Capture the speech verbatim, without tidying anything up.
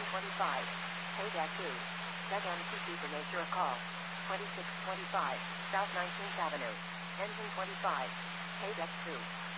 twenty-five. Paydeck two. Deck M C P to make your call. twenty-six twenty-five. South nineteenth Avenue. Engine twenty-five. Paydeck two.